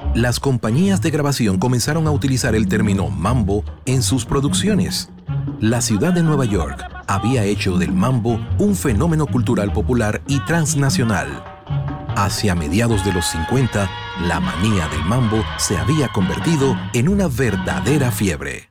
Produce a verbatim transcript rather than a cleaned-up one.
las compañías de grabación comenzaron a utilizar el término mambo en sus producciones. La ciudad de Nueva York había hecho del mambo un fenómeno cultural popular y transnacional. Hacia mediados de los cincuenta, la manía del mambo se había convertido en una verdadera fiebre.